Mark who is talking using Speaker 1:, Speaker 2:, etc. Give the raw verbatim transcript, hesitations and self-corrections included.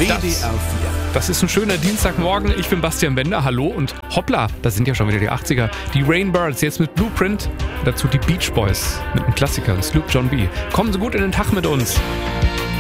Speaker 1: W D R vier.
Speaker 2: Das ist ein schöner Dienstagmorgen. Ich bin Bastian Bender. Hallo und hoppla, da sind ja schon wieder die achtziger. Die Rainbirds jetzt mit Blueprint. Dazu die Beach Boys mit einem Klassiker, Sloop John B. Kommen Sie gut in den Tag mit uns.